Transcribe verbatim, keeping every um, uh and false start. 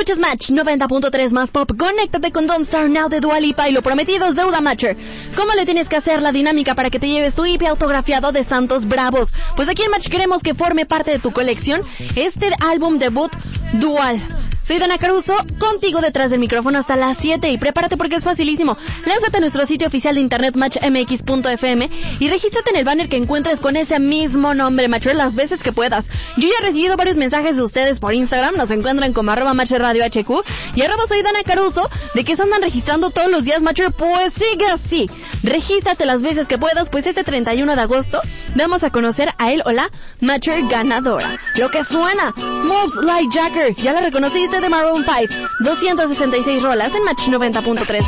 Escuchas Match noventa punto tres más pop. Conéctate con Don't Start Now de Dua Lipa y lo prometido es deuda Matcher. ¿Cómo le tienes que hacer la dinámica para que te lleves tu I P autografiado de Santos Bravos? Pues aquí en Match queremos que forme parte de tu colección este álbum debut Dual. Soy Dana Caruso, contigo detrás del micrófono hasta las siete y prepárate porque es facilísimo. Lánzate a nuestro sitio oficial de internet match m x punto f m y regístrate en el banner que encuentres con ese mismo nombre, Matcher, las veces que puedas. Yo ya he recibido varios mensajes de ustedes por Instagram, nos encuentran como arroba Matcher Radio H Q y arroba soy Dana Caruso, de que se andan registrando todos los días, Matcher. Pues sigue así, regístrate las veces que puedas, pues este treinta y uno de agosto vamos a conocer a él o la Matcher ganadora. Lo que suena, Moves Like Jagger, ya la reconociste, de Maroon five, doscientas sesenta y seis rolas en Match noventa punto tres.